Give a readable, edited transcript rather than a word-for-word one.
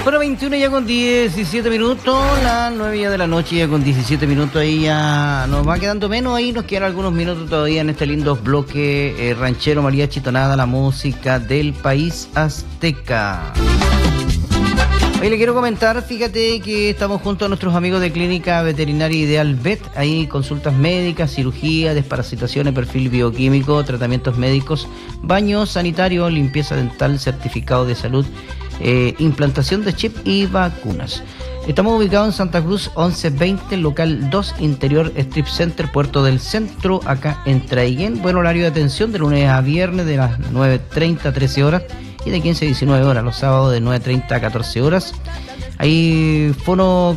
Bueno, 21 ya con 17 minutos, las 9 ya de la noche ya con 17 minutos, ahí ya nos va quedando menos, ahí nos quedan algunos minutos todavía en este lindo bloque ranchero, mariachi, tonada, la música del país azteca. Hoy le quiero comentar, fíjate que estamos junto a nuestros amigos de Clínica Veterinaria Ideal Vet, ahí consultas médicas, cirugía, desparasitaciones, perfil bioquímico, tratamientos médicos, baño sanitario, limpieza dental, certificado de salud, implantación de chip y vacunas. Estamos ubicados en Santa Cruz 1120, local 2, interior Strip Center, Puerto del Centro, acá en Traiguén. Buen horario de atención de lunes a viernes de las 9:30 a 13 horas y de 15 a 19 horas, los sábados de 9:30 a 14 horas. Ahí fono